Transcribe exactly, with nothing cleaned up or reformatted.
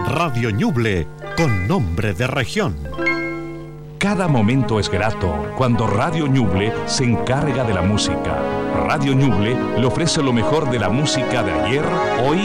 Radio Ñuble, con nombre de región. Cada momento es grato cuando Radio Ñuble se encarga de la música. Radio Ñuble le ofrece lo mejor de la música de ayer, hoy